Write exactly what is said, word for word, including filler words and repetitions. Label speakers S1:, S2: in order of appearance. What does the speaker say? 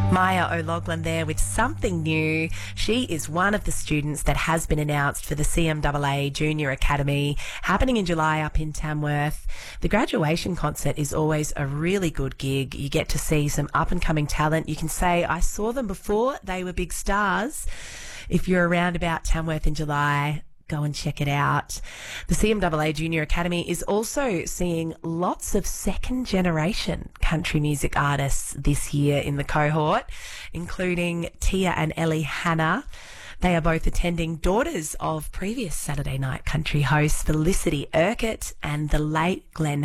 S1: Maya O'Loughlin there with something new. She is one of the students that has been announced for the C M A A Junior Academy happening in July up in Tamworth. The graduation concert is always a really good gig. You get to see some up-and-coming talent. You can say, I saw them before, they were big stars. If you're around about Tamworth in July, go and check it out. The C M A A Junior Academy is also seeing lots of second generation country music artists this year in the cohort, including Tia and Ellie Hanna. They are both attending, daughters of previous Saturday Night Country hosts Felicity Urquhart and the late Glenn